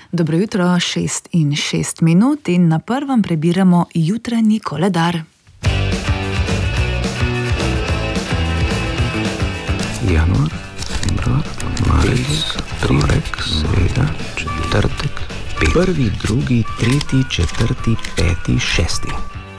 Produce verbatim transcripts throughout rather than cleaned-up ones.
Dobro jutro, šest in šest minut in na prvem prebiramo jutranji koledar. Januar, februar, marec, torek, sreda, četrtek, pet. Prvi, drugi, tretji, četrti, peti, šesti.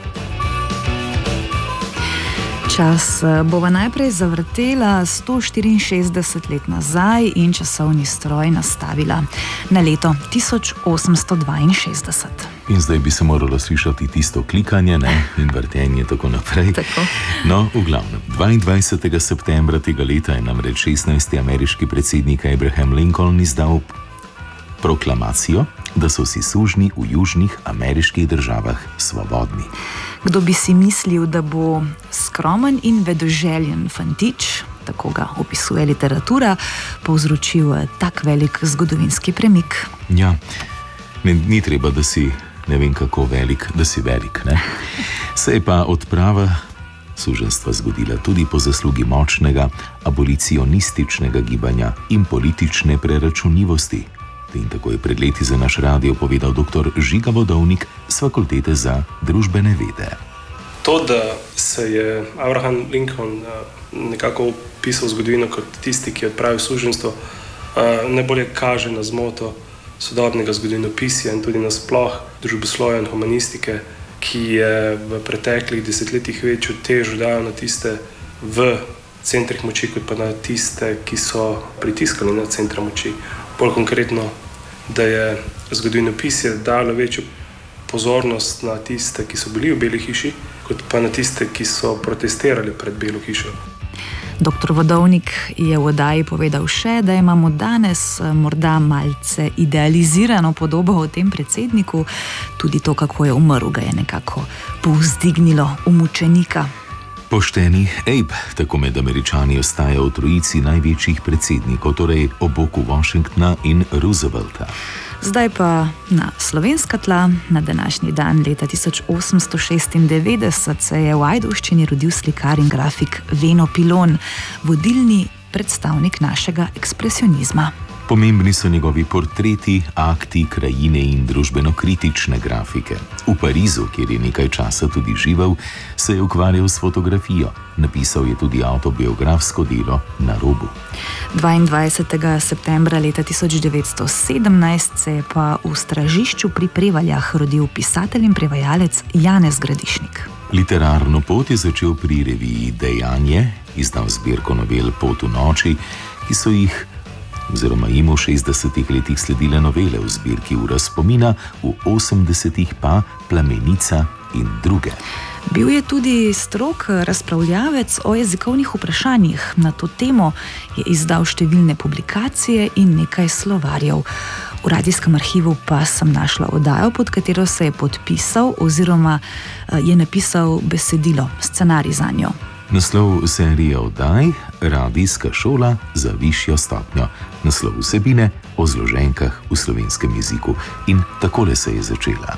Čas bova najprej zavrtela sto štiriinšestdeset let nazaj in časovni stroj nastavila na leto tisoč osemsto dvainšestdeset. In zdaj bi se moralo slišati tisto klikanje, ne, in vrtenje tako naprej. Tako. No, v glavnem, dvaindvajsetega septembra tega leta je namreč šestnajsti ameriški predsednik Abraham Lincoln izdal proklamacijo, da so vsi sužnji v južnih ameriških državah svobodni. Kdo bi si mislil, da bo skromen in vedoželjen fantič, tako ga opisuje literatura, povzročil tak velik zgodovinski premik? Ja, ne, ni treba, da si ne vem kako velik, da si velik, ne? Se je pa odprava suženjstva zgodila tudi po zaslugi močnega abolicionističnega gibanja in politične preračunljivosti. In tako je pred leti za naš radio povedal doktor Žiga Vodovnik z Fakultete za družbene vede. To, da se je Abraham Lincoln nekako opisal zgodovino kot tisti, ki je odpravil suženjstvo, najbolje kaže na zmoto sodobnega zgodovinopisja in tudi nasploh družboslovja in humanistike, ki je v preteklih desetletjih večjo težo dajal na tiste v centrih moči, kot pa na tiste, ki so pritiskali na centra moči. Bolj konkretno, da je zgodovinopisje dalo večjo pozornost na tiste, ki so bili v Beli hiši, kot pa na tiste, ki so protestirali pred Belo hišo. Doktor Vodovnik je v oddaji povedal še, da imamo danes morda malce idealizirano podobo o tem predsedniku, tudi to, kako je umrl, ga je nekako povzdignilo v mučenika. Pošteni Abe, tako med Američani ostaja v trojici največjih predsednikov, torej ob boku Washingtona in Roosevelta. Zdaj pa na slovenska tla. Na današnji dan leta tisoč osemsto šestindevetdeset se je v Ajdovščini rodil slikar in grafik Veno Pilon, vodilni predstavnik našega ekspresionizma. Pomembni so njegovi portreti, akti, krajine in družbeno-kritične grafike. V Parizu, kjer je nekaj časa tudi živel, se je ukvarjal s fotografijo. Napisal je tudi avtobiografsko delo Na robu. dvaindvajsetega septembra leta tisoč devetsto sedemnajst se je pa v Stražišču pri Prevaljah rodil pisatelj in prevajalec Janez Gradišnik. Literarno pot je začel pri reviji Dejanje, izdal zbirko novel Pot v noči, ki so jih oziroma jim v šestdesetih letih sledile novele v zbirki Ura spomina, v osemdesetih pa Plamenica in druge. Bil je tudi strog razpravljavec o jezikovnih vprašanjih. Na to temo je izdal številne publikacije in nekaj slovarjev. V radijskem arhivu pa sem našla oddajo, pod katero se je podpisal oziroma je napisal besedilo, scenarij zanjo. Naslov serije oddaj Radijska šola za višjo stopnjo. Naslov vsebine o zloženkah v slovenskem jeziku. In takole se je začela.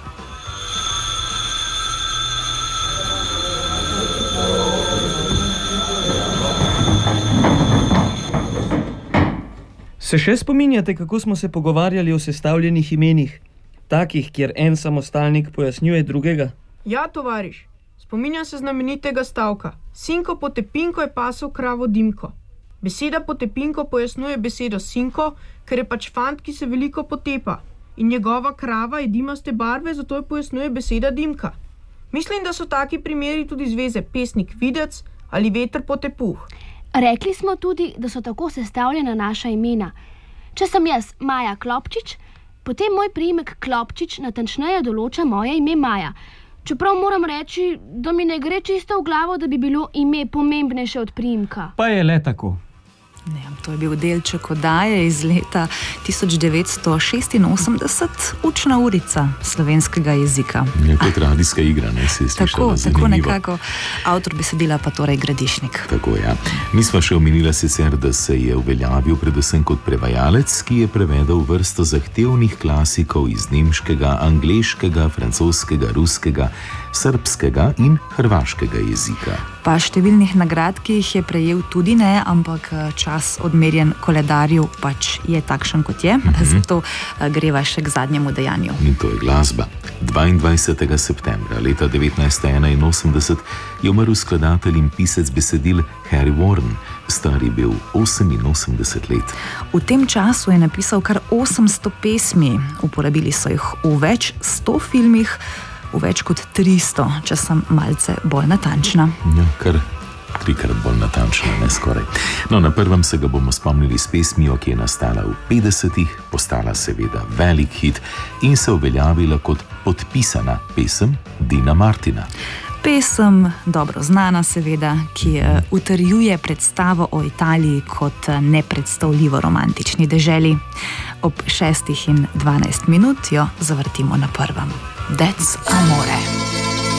Se še spominjate, kako smo se pogovarjali o sestavljenih imenih? Takih, kjer en samostalnik pojasnjuje drugega? Ja, tovariš. Spominjam se znamenitega stavka. Sinko Potepinko je pasel kravo Dimko. Beseda Potepinko pojasnjuje besedo Sinko, ker je pač fant, ki se veliko potepa. In njegova krava je dimaste barve, zato je pojasnjuje beseda Dimka. Mislim, da so taki primeri tudi zveze pesnik Videc ali veter Potepuh. Rekli smo tudi, da so tako sestavljena naša imena. Če sem jaz Maja Klopčič, potem moj priimek Klopčič natančneje določa moje ime Maja. Čeprav moram reči, da mi ne gre čisto v glavo, da bi bilo ime pomembnejše od priimka. Pa je le tako. Ne, to je bil delček oddaje iz leta tisoč devetsto šestinosemdeset, učna urica slovenskega jezika. Je kot radijska igra, ne, se je slišala zanimivo. Tako nekako, avtor besedila pa torej Gradišnik. Tako, ja. Mi smo še omenila sicer, da se je uveljavil predvsem kot prevajalec, ki je prevedel vrsto zahtevnih klasikov iz nemškega, angleškega, francoskega, ruskega, srbskega in hrvaškega jezika. Pa številnih nagrad, ki jih je prejel, tudi ne, ampak čas odmerjen koledarju pač je takšen, kot je. Mm-hmm. Zato greva še k zadnjemu dejanju. In to je glasba. dvaindvajsetega septembra leta devetnajststo enainosemdeset je umrl skladatelj in pisec besedil Harry Warren, star je bil oseminosemdeset let. V tem času je napisal kar osemsto pesmi, uporabili so jih v več sto filmih, v več kot tristo, če sem malce bolj natančna. Ja, kar trikrat bolj natančna, ne skoraj. No, na prvem se ga bomo spomnili s pesmijo, ki je nastala v petdesetih, postala seveda velik hit in se uveljavila kot podpisana pesem Deana Martina. Pesem, dobro znana seveda, ki utrjuje predstavo o Italiji kot nepredstavljivo romantični deželi. Ob šestih in dvanajst minut jo zavrtimo na prvem. That's Amore.